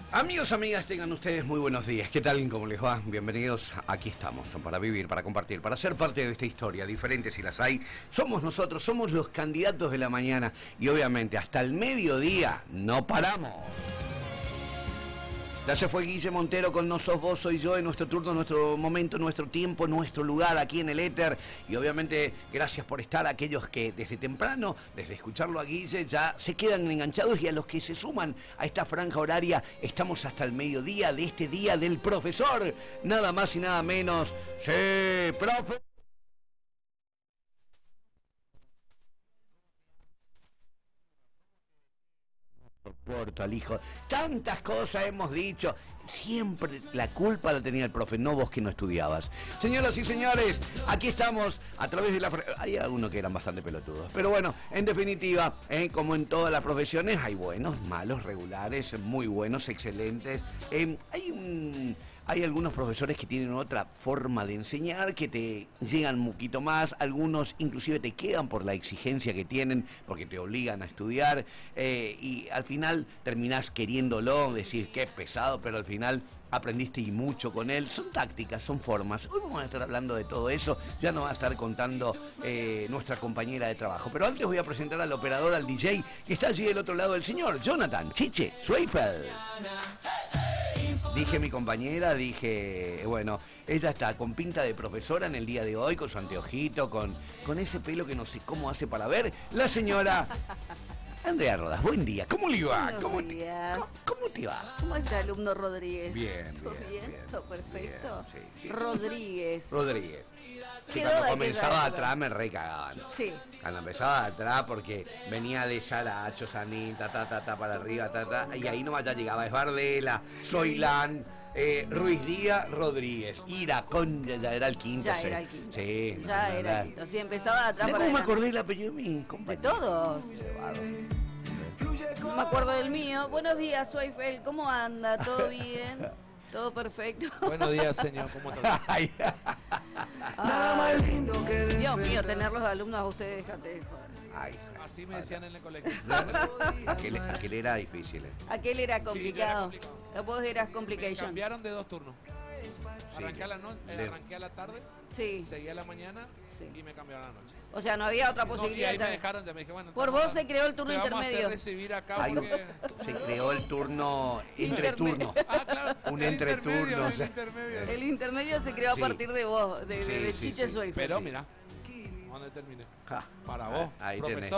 Amigos, amigas, tengan ustedes muy buenos días. ¿Qué tal? ¿Cómo les va? Bienvenidos. Aquí estamos, para vivir, para compartir, para ser parte de esta historia, diferente si las hay. Somos nosotros, somos los candidatos de la mañana y obviamente hasta el mediodía no paramos. Ya se fue Guille Montero con No Sos Vos, Soy Yo, en nuestro turno, nuestro momento, nuestro tiempo, nuestro lugar aquí en el éter. Y obviamente gracias por estar a aquellos que desde temprano, desde escucharlo a Guille, ya se quedan enganchados, y a los que se suman a esta franja horaria. Estamos hasta el mediodía de este día del profesor, nada más y nada menos. ¡Sí, profe! Soporto al hijo. Tantas cosas hemos dicho. Siempre la culpa la tenía el profe, no vos que no estudiabas. Señoras y señores, aquí estamos a través de la... Hay algunos que eran bastante pelotudos. Pero bueno, en definitiva, como en todas las profesiones, hay buenos, malos, regulares, muy buenos, excelentes. Hay algunos profesores que tienen otra forma de enseñar, que te llegan un poquito más, algunos inclusive te quedan por la exigencia que tienen, porque te obligan a estudiar, y al final terminás queriéndolo, decir que es pesado, pero al final aprendiste y mucho con él. Son tácticas, son formas. Hoy vamos a estar hablando de todo eso, ya nos va a estar contando nuestra compañera de trabajo. Pero antes voy a presentar al operador, al DJ, que está allí del otro lado, el señor Jonathan Chiche Zweifel. Dije mi compañera, bueno, ella está con pinta de profesora en el día de hoy, con su anteojito, con ese pelo que no sé cómo hace para ver. La señora Andrea Rodas, buen día, ¿cómo le va? Buenos días. ¿Cómo te va? ¿Cómo está, alumno Rodríguez? Bien, ¿Todo bien? ¿Todo perfecto? Bien. Rodríguez. Que cuando comenzaba atrás me recagaban. Sí. Cuando empezaba atrás, porque venía de Yaracho, Sanín, para arriba, y ahí nomás ya llegaba Esbardela, Soilán, Ruiz Díaz, Rodríguez. Ya era el quinto. Ya era el quinto. Sí. Ya era el quinto. Sí, empezaba de atrás para ¿Cómo me adelante. acordé el apellido de mi compañero? De todos. No me acuerdo del mío. Buenos días, Zweifel. ¿Cómo anda? ¿Todo bien? ¿Todo perfecto? Buenos días, señor. ¿Cómo está? Ay. Dios mío, tenerlos de alumnos a ustedes, déjate de joder. Ay. Así me decían en el colegio. Aquel era difícil. Aquel era complicado. Sí, yo era complicado. Vos eras Me complication. cambiaron de 2 turnos. Sí. Arranqué a la tarde, Sí. seguí a la mañana Sí. y me cambiaron a la noche. O sea, no había otra No, y posibilidad. ahí me ya. dejaron, ya me dije, bueno. Por vos se creó el turno te vamos a intermedio. hacer recibir acá Ay, porque... se creó el turno entreturno. Ah, claro. Un el entreturno, intermedio, o sea. el intermedio. El intermedio se creó Sí. a partir de vos, de Sí, Chiche sí. Zweifel. Pero sí. mira, ¿dónde terminé? Ja. Para vos, Ahí profesor. tenés.